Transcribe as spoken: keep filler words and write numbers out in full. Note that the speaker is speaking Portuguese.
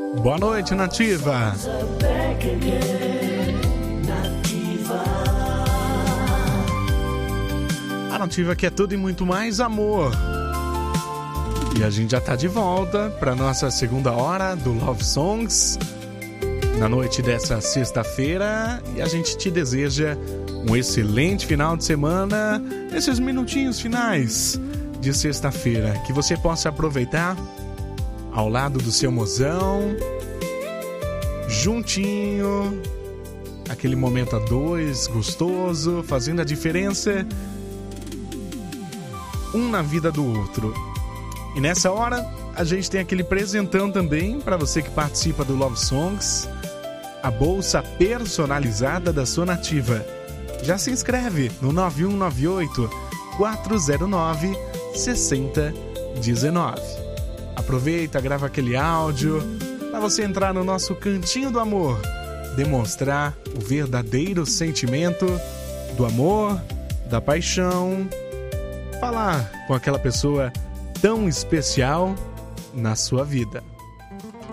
Boa noite, Nativa. A Nativa quer tudo e muito mais amor. E a gente já tá de volta para nossa segunda hora do Love Songs na noite dessa sexta-feira, e a gente te deseja um excelente final de semana, nesses minutinhos finais de sexta-feira, que você possa aproveitar ao lado do seu mozão, juntinho, aquele momento a dois, gostoso, fazendo a diferença um na vida do outro. E nessa hora a gente tem aquele presentão também para você que participa do Love Songs, a bolsa personalizada da sua Nativa. Já se inscreve no nove um nove oito, quatro zero nove, seis zero um nove. Aproveita, grava aquele áudio para você entrar no nosso cantinho do amor, demonstrar o verdadeiro sentimento do amor, da paixão, falar com aquela pessoa tão especial na sua vida.